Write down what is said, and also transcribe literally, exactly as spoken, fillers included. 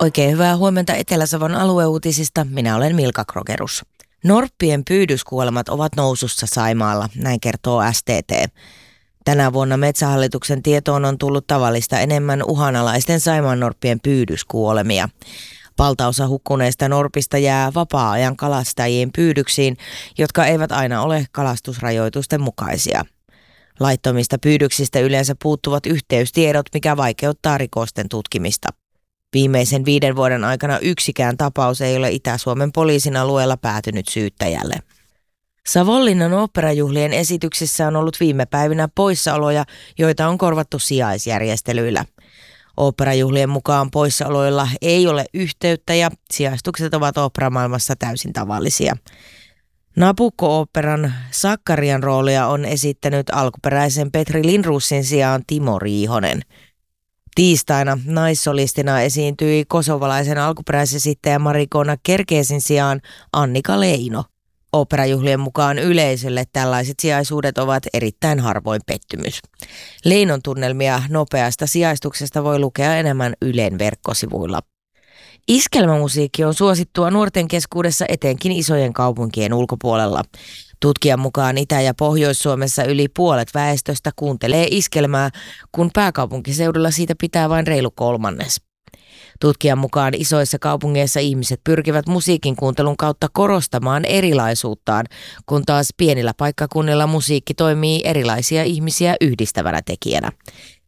Oikein hyvää huomenta Etelä-Savon alueuutisista. Minä olen Milka Krogerus. Norppien pyydyskuolemat ovat nousussa Saimaalla, näin kertoo S T T. Tänä vuonna Metsähallituksen tietoon on tullut tavallista enemmän uhanalaisten saimaannorppien pyydyskuolemia. Valtaosa hukkuneista norpista jää vapaa-ajan kalastajien pyydyksiin, jotka eivät aina ole kalastusrajoitusten mukaisia. Laittomista pyydyksistä yleensä puuttuvat yhteystiedot, mikä vaikeuttaa rikosten tutkimista. Viimeisen viiden vuoden aikana yksikään tapaus ei ole Itä-Suomen poliisin alueella päätynyt syyttäjälle. Savonlinnan oopperajuhlien esityksissä on ollut viime päivinä poissaoloja, joita on korvattu sijaisjärjestelyillä. Oopperajuhlien mukaan poissaoloilla ei ole yhteyttä ja sijaistukset ovat oopperamaailmassa täysin tavallisia. Nabucco-oopperan Sakkarian roolia on esittänyt alkuperäisen Petri Lindroosin sijaan Timo Riihonen. Tiistaina naissolistina esiintyi kosovalaisen alkuperäisesittäjä Marikona Kerkesin sijaan Annika Leino. Oopperajuhlien mukaan yleisölle tällaiset sijaisuudet ovat erittäin harvoin pettymys. Leinon tunnelmia nopeasta sijaistuksesta voi lukea enemmän Ylen verkkosivuilla. Iskelmämusiikki on suosittua nuorten keskuudessa etenkin isojen kaupunkien ulkopuolella. Tutkijan mukaan Itä- ja Pohjois-Suomessa yli puolet väestöstä kuuntelee iskelmää, kun pääkaupunkiseudulla siitä pitää vain reilu kolmannes. Tutkijan mukaan isoissa kaupungeissa ihmiset pyrkivät musiikin kuuntelun kautta korostamaan erilaisuuttaan, kun taas pienillä paikkakunnilla musiikki toimii erilaisia ihmisiä yhdistävänä tekijänä.